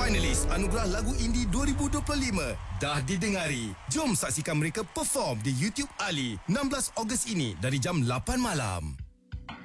Finalis Anugerah Lagu Indie 2025 dah didengari. Jom saksikan mereka perform di YouTube Ali 16 Ogos ini dari jam 8 malam.